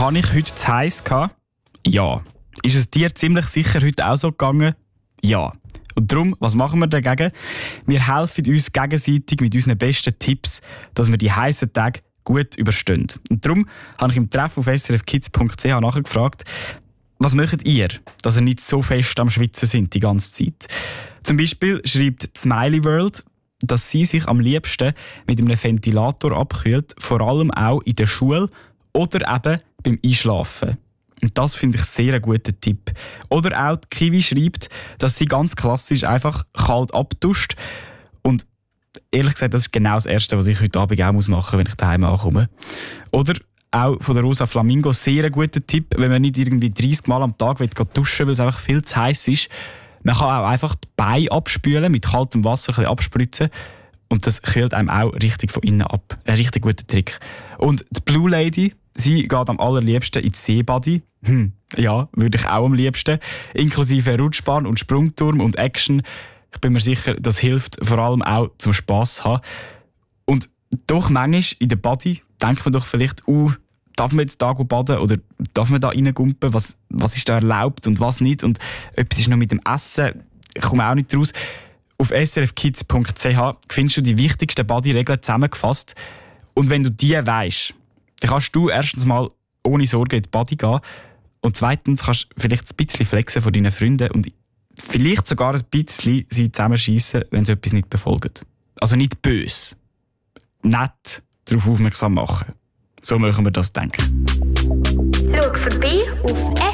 Habe ich heute zu heiß gehabt? Ja. Ist es dir ziemlich sicher heute auch so gegangen? Ja. Und darum, was machen wir dagegen? Wir helfen uns gegenseitig mit unseren besten Tipps, dass wir die heißen Tage gut überstehen. Und darum habe ich im Treff auf srfkids.ch nachgefragt, was macht ihr, dass ihr nicht so fest am Schwitzen sind die ganze Zeit? Zum Beispiel schreibt Smiley World, dass sie sich am liebsten mit einem Ventilator abkühlt, vor allem auch in der Schule oder eben beim Einschlafen. Und das finde ich sehr einen guten Tipp. Oder auch die Kiwi schreibt, dass sie ganz klassisch einfach kalt abduscht. Und ehrlich gesagt, das ist genau das Erste, was ich heute Abend auch machen muss, wenn ich daheim ankomme. Oder auch von der Rosa Flamingo, sehr ein guter Tipp, wenn man nicht irgendwie 30 Mal am Tag duschen will, weil es einfach viel zu heiß ist. Man kann auch einfach die Beine abspülen, mit kaltem Wasser ein bisschen abspritzen. Und das kühlt einem auch richtig von innen ab. Ein richtig guter Trick. Und die Blue Lady, sie geht am allerliebsten ins Seebody. Ja, würde ich auch am liebsten. Inklusive Rutschbahn und Sprungturm und Action. Ich bin mir sicher, das hilft vor allem auch zum Spass zu haben. Und doch manchmal in der Body denkt man doch vielleicht, darf man jetzt da baden oder darf man da reingumpen? Was ist da erlaubt und was nicht? Und etwas ist noch mit dem Essen. Ich komme auch nicht raus. Auf srfkids.ch findest du die wichtigsten Body-Regeln zusammengefasst. Und wenn du die weisst, dann kannst du erstens mal ohne Sorge in die Body gehen und zweitens kannst du vielleicht ein bisschen flexen von deinen Freunden und vielleicht sogar ein bisschen sie zusammenschiessen, wenn sie etwas nicht befolgen. Also nicht böse. Nett darauf aufmerksam machen. So machen wir das denken. Schau vorbei auf